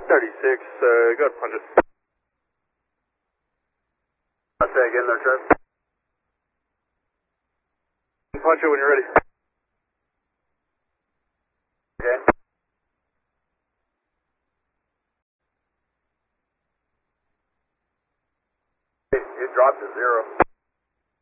36, go ahead, punch it. I'll say again there, Trev. Punch it when you're ready. Okay. It dropped to 0.